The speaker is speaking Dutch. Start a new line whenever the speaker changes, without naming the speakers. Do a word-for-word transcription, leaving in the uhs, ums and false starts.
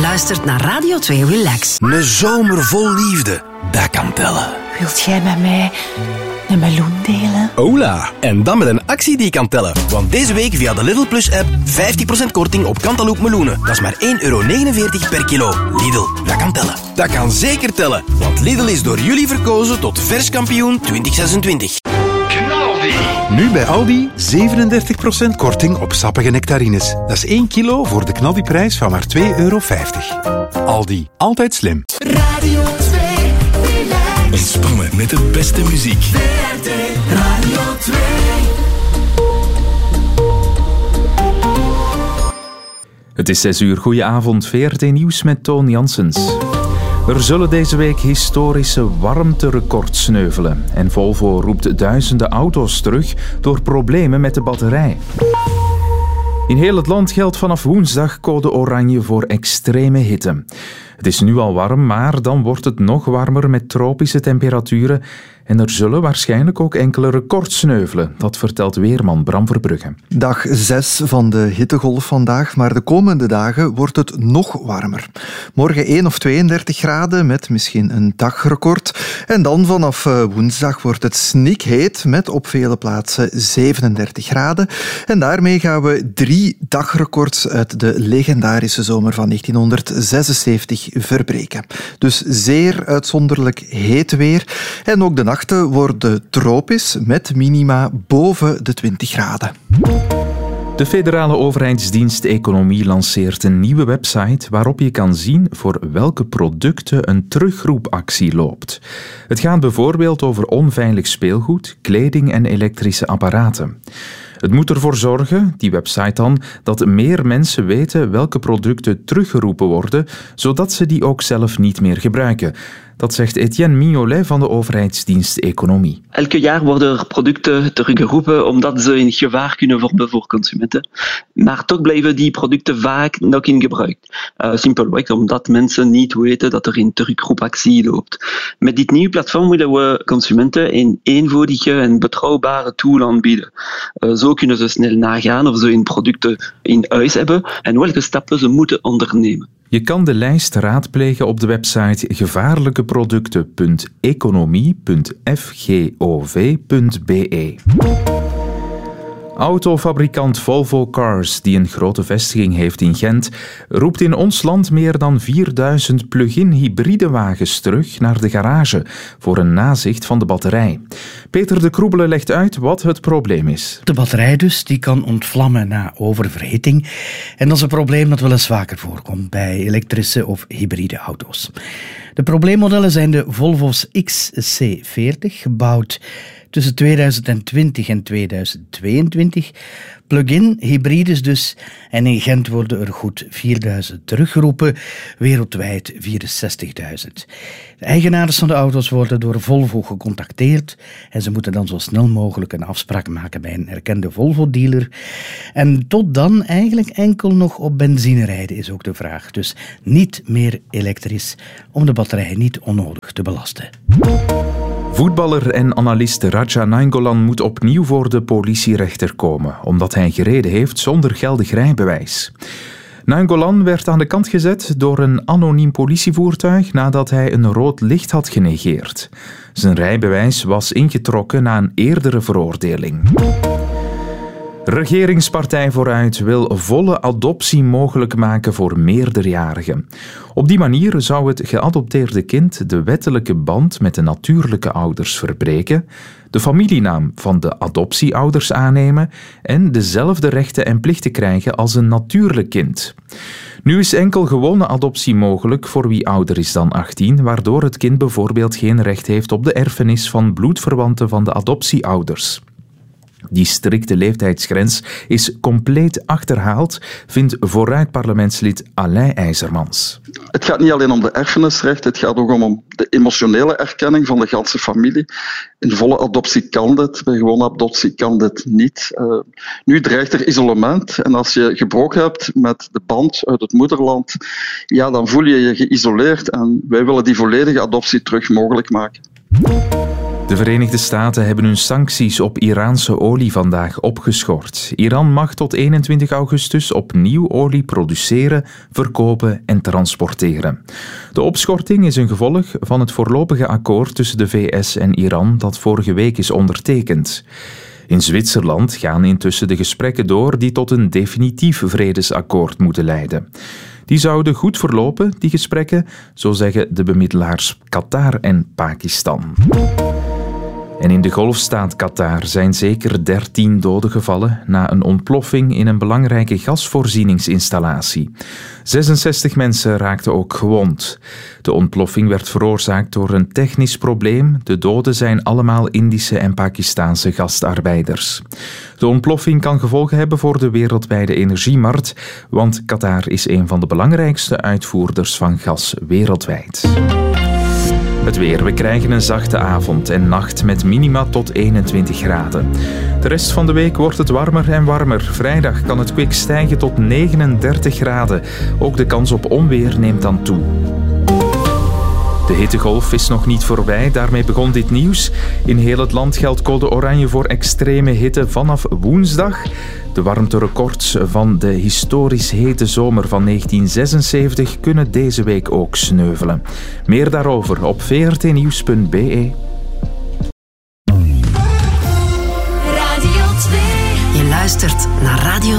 luistert naar Radio twee Relax.
Een zomer vol liefde, dat kan tellen.
Wilt jij met mij een meloen delen?
Hola, en dan met een actie die kan tellen. Want deze week via de Lidl Plus app vijftig procent korting op Cantaloupe meloenen. Dat is maar één euro negenenveertig per kilo. Lidl, dat kan tellen. Dat kan zeker tellen, want Lidl is door jullie verkozen tot verskampioen twintig zesentwintig.
Nu bij Aldi zevenendertig procent korting op sappige nectarines. Dat is één kilo voor de knaldiprijs van maar twee euro vijftig. Aldi, altijd slim.
Radio twee, relax.
Ontspannen met de beste muziek.
V R T Radio twee.
Het is zes uur. Goedenavond. V R T Nieuws met Toon Janssens. Er zullen deze week historische warmterecords sneuvelen. En Volvo roept duizenden auto's terug door problemen met de batterij. In heel het land geldt vanaf woensdag code oranje voor extreme hitte. Het is nu al warm, maar dan wordt het nog warmer met tropische temperaturen. En er zullen waarschijnlijk ook enkele records sneuvelen. Dat vertelt weerman Bram Verbrugge.
Dag zes van de hittegolf vandaag, maar de komende dagen wordt het nog warmer. Morgen één of tweeëndertig graden met misschien een dagrecord. En dan vanaf woensdag wordt het snikheet met op vele plaatsen zevenendertig graden. En daarmee gaan we drie dagrecords uit de legendarische zomer van negentienhonderdzesenzeventig verbreken. Dus zeer uitzonderlijk heet weer. En ook de nachten worden tropisch met minima boven de twintig graden.
De federale overheidsdienst Economie lanceert een nieuwe website waarop je kan zien voor welke producten een terugroepactie loopt. Het gaat bijvoorbeeld over onveilig speelgoed, kleding en elektrische apparaten. Het moet ervoor zorgen, die website dan, dat meer mensen weten welke producten teruggeroepen worden, zodat ze die ook zelf niet meer gebruiken. Dat zegt Etienne Mignolet van de overheidsdienst Economie.
Elke jaar worden er producten teruggeroepen omdat ze een gevaar kunnen vormen voor consumenten. Maar toch blijven die producten vaak nog in gebruik. Uh, simpelweg omdat mensen niet weten dat er een terugroepactie loopt. Met dit nieuwe platform willen we consumenten een eenvoudige en betrouwbare tool aanbieden. Uh, zo kunnen ze snel nagaan of ze hun producten in huis hebben en welke stappen ze moeten ondernemen.
Je kan de lijst raadplegen op de website gevaarlijkeproducten punt economie punt f g o v punt b e. Autofabrikant Volvo Cars, die een grote vestiging heeft in Gent, roept in ons land meer dan vierduizend plug-in hybride wagens terug naar de garage voor een nazicht van de batterij. Peter de Kroebele legt uit wat het probleem is.
De batterij dus, die kan ontvlammen na oververhitting. En dat is een probleem dat wel eens vaker voorkomt bij elektrische of hybride auto's. De probleemmodellen zijn de Volvo's X C veertig, gebouwd tussen tweeduizend twintig en tweeduizend tweeëntwintig. Plug-in, hybrides dus. En in Gent worden er goed vierduizend teruggeroepen, wereldwijd vierenzestigduizend. De eigenaars van de auto's worden door Volvo gecontacteerd en ze moeten dan zo snel mogelijk een afspraak maken bij een erkende Volvo-dealer. En tot dan eigenlijk enkel nog op benzine rijden is ook de vraag. Dus niet meer elektrisch, om de batterij niet onnodig te belasten.
Voetballer en analist Radja Nainggolan moet opnieuw voor de politierechter komen, omdat hij gereden heeft zonder geldig rijbewijs. Nainggolan werd aan de kant gezet door een anoniem politievoertuig nadat hij een rood licht had genegeerd. Zijn rijbewijs was ingetrokken na een eerdere veroordeling. Regeringspartij Vooruit wil volle adoptie mogelijk maken voor meerderjarigen. Op die manier zou het geadopteerde kind de wettelijke band met de natuurlijke ouders verbreken, de familienaam van de adoptieouders aannemen en dezelfde rechten en plichten krijgen als een natuurlijk kind. Nu is enkel gewone adoptie mogelijk voor wie ouder is dan achttien, waardoor het kind bijvoorbeeld geen recht heeft op de erfenis van bloedverwanten van de adoptieouders. Die strikte leeftijdsgrens is compleet achterhaald, vindt Vooruit-parlementslid Alain IJzermans.
Het gaat niet alleen om de erfenisrecht, het gaat ook om de emotionele erkenning van de ganse familie. In volle adoptie kan dit, bij gewone adoptie kan dit niet. Uh, nu dreigt er isolement en als je gebroken hebt met de band uit het moederland, ja, dan voel je je geïsoleerd en wij willen die volledige adoptie terug mogelijk maken.
De Verenigde Staten hebben hun sancties op Iraanse olie vandaag opgeschort. Iran mag tot eenentwintig augustus opnieuw olie produceren, verkopen en transporteren. De opschorting is een gevolg van het voorlopige akkoord tussen de V S en Iran dat vorige week is ondertekend. In Zwitserland gaan intussen de gesprekken door die tot een definitief vredesakkoord moeten leiden. Die zouden goed verlopen, die gesprekken, zo zeggen de bemiddelaars Qatar en Pakistan. En in de golfstaat Qatar zijn zeker dertien doden gevallen na een ontploffing in een belangrijke gasvoorzieningsinstallatie. zesenzestig mensen raakten ook gewond. De ontploffing werd veroorzaakt door een technisch probleem. De doden zijn allemaal Indische en Pakistaanse gastarbeiders. De ontploffing kan gevolgen hebben voor de wereldwijde energiemarkt, want Qatar is een van de belangrijkste uitvoerders van gas wereldwijd. Het weer. We krijgen een zachte avond en nacht met minima tot eenentwintig graden. De rest van de week wordt het warmer en warmer. Vrijdag kan het kwik stijgen tot negenendertig graden. Ook de kans op onweer neemt dan toe. De hittegolf is nog niet voorbij, daarmee begon dit nieuws. In heel het land geldt code oranje voor extreme hitte vanaf woensdag. De warmterecords van de historisch hete zomer van negentien zesenzeventig kunnen deze week ook sneuvelen. Meer daarover op v r t nieuws punt b e.
Je luistert naar Radio